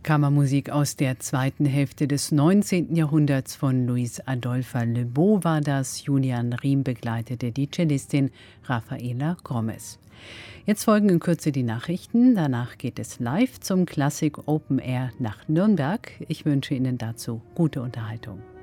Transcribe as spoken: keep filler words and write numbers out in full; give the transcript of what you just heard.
Kammermusik aus der zweiten Hälfte des neunzehnten Jahrhunderts von Luis Adolphe Le Beau war das. Julian Riem begleitete die Cellistin Rafaela Gomez. Jetzt folgen in Kürze die Nachrichten. Danach geht es live zum Klassik Open Air nach Nürnberg. Ich wünsche Ihnen dazu gute Unterhaltung.